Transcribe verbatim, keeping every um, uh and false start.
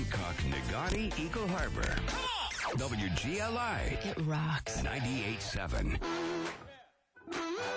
Hancock, Nagani, Eagle Harbor. W G L I. It rocks. ninety-eight point seven.